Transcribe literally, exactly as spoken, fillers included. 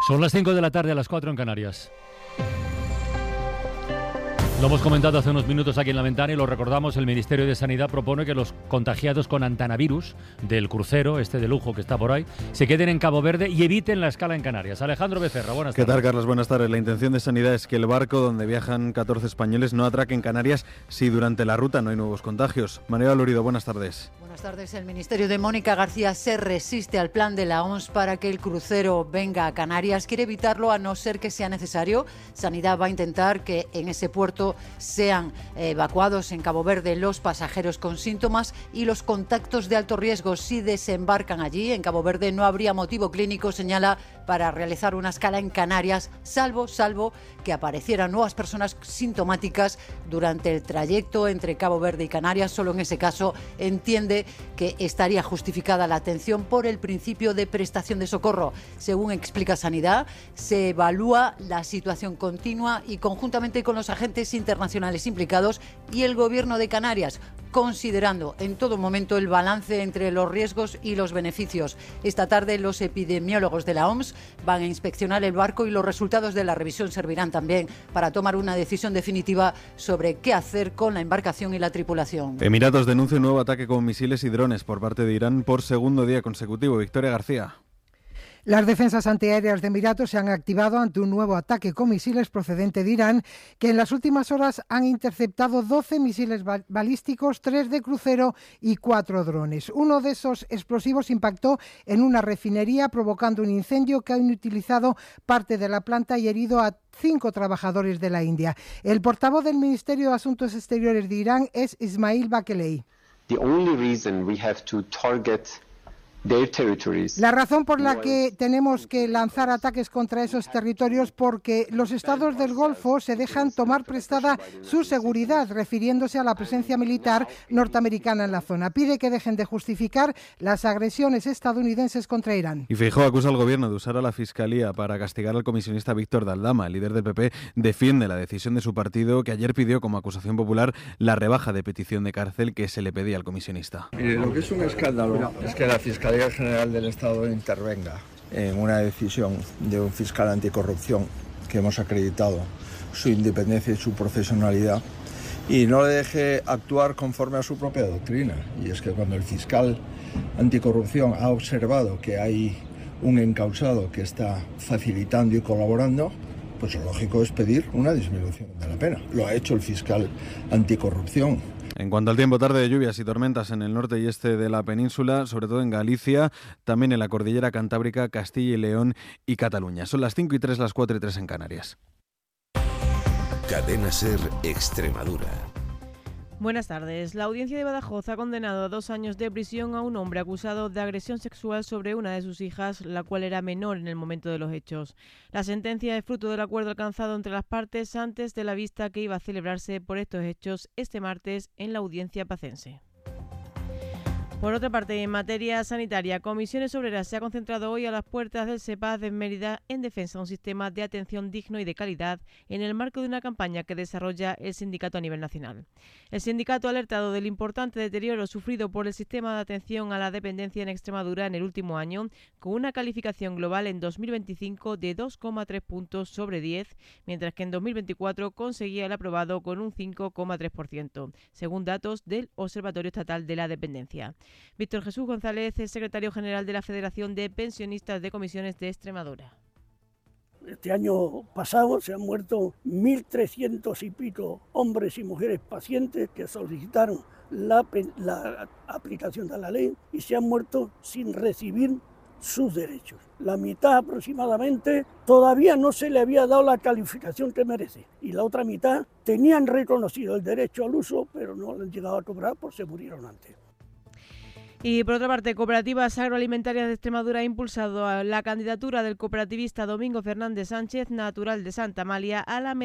Son las cinco de la tarde, a las cuatro en Canarias. Lo hemos comentado hace unos minutos aquí en La Ventana y lo recordamos, el Ministerio de Sanidad propone que los contagiados con antanavirus del crucero, este de lujo que está por ahí, se queden en Cabo Verde y eviten la escala en Canarias. Alejandro Becerra, buenas tardes. ¿Qué tal, Carlos? Buenas tardes. La intención de Sanidad es que el barco donde viajan catorce españoles no atraque en Canarias si durante la ruta no hay nuevos contagios. Manuela Lorido, buenas tardes. Buenas tardes. El Ministerio de Mónica García se resiste al plan de la O M S para que el crucero venga a Canarias. Quiere evitarlo a no ser que sea necesario. Sanidad va a intentar que en ese puerto sean evacuados en Cabo Verde los pasajeros con síntomas y los contactos de alto riesgo. Si desembarcan allí, en Cabo Verde, no habría motivo clínico, señala, para realizar una escala en Canarias, salvo, salvo que aparecieran nuevas personas sintomáticas durante el trayecto entre Cabo Verde y Canarias. Solo en ese caso entiende que estaría justificada la atención por el principio de prestación de socorro. Según explica Sanidad, se evalúa la situación continua y conjuntamente con los agentes internacionales implicados y el Gobierno de Canarias, considerando en todo momento el balance entre los riesgos y los beneficios. Esta tarde los epidemiólogos de la O M S van a inspeccionar el barco y los resultados de la revisión servirán también para tomar una decisión definitiva sobre qué hacer con la embarcación y la tripulación. Emiratos denuncia un nuevo ataque con misiles y drones por parte de Irán por segundo día consecutivo. Victoria García. Las defensas antiaéreas de Emiratos se han activado ante un nuevo ataque con misiles procedente de Irán, que en las últimas horas han interceptado doce misiles balísticos, tres de crucero y cuatro drones. Uno de esos explosivos impactó en una refinería, provocando un incendio que ha inutilizado parte de la planta y herido a cinco trabajadores de la India. El portavoz del Ministerio de Asuntos Exteriores de Irán es Ismail Bakeley. The only reason we have to target La razón por la que tenemos que lanzar ataques contra esos territorios porque los estados del Golfo se dejan tomar prestada su seguridad, refiriéndose a la presencia militar norteamericana en la zona. Pide que dejen de justificar las agresiones estadounidenses contra Irán. Y Feijóo acusa al gobierno de usar a la Fiscalía para castigar al comisionista Víctor de Aldama. El líder del P P defiende la decisión de su partido, que ayer pidió como acusación popular la rebaja de petición de cárcel que se le pedía al comisionista. Mire, lo que es un escándalo es que la Fiscalía General del Estado intervenga en una decisión de un fiscal anticorrupción que hemos acreditado su independencia y su profesionalidad y no le deje actuar conforme a su propia doctrina. Y es que cuando el fiscal anticorrupción ha observado que hay un encausado que está facilitando y colaborando, pues lo lógico es pedir una disminución de la pena. Lo ha hecho el fiscal anticorrupción. En cuanto al tiempo, tarde de lluvias y tormentas en el norte y este de la península, sobre todo en Galicia, también en la cordillera cantábrica, Castilla y León y Cataluña. Son las cinco y tres, las cuatro y tres en Canarias. Cadena SER Extremadura. Buenas tardes. La audiencia de Badajoz ha condenado a dos años de prisión a un hombre acusado de agresión sexual sobre una de sus hijas, la cual era menor en el momento de los hechos. La sentencia es fruto del acuerdo alcanzado entre las partes antes de la vista que iba a celebrarse por estos hechos este martes en la audiencia pacense. Por otra parte, en materia sanitaria, Comisiones Obreras se ha concentrado hoy a las puertas del SEPAZ de Mérida en defensa de un sistema de atención digno y de calidad en el marco de una campaña que desarrolla el sindicato a nivel nacional. El sindicato ha alertado del importante deterioro sufrido por el sistema de atención a la dependencia en Extremadura en el último año, con una calificación global en dos mil veinticinco de dos coma tres puntos sobre diez, mientras que en dos mil veinticuatro conseguía el aprobado con un cinco coma tres por ciento, según datos del Observatorio Estatal de la Dependencia. Víctor Jesús González es secretario general de la Federación de Pensionistas de Comisiones de Extremadura. Este año pasado se han muerto mil trescientos y pico hombres y mujeres pacientes que solicitaron la, la aplicación de la ley y se han muerto sin recibir sus derechos. La mitad aproximadamente todavía no se le había dado la calificación que merece y la otra mitad tenían reconocido el derecho al uso pero no le han llegado a cobrar porque se murieron antes. Y por otra parte, Cooperativas Agroalimentarias de Extremadura ha impulsado a la candidatura del cooperativista Domingo Fernández Sánchez, natural de Santa Amalia, a la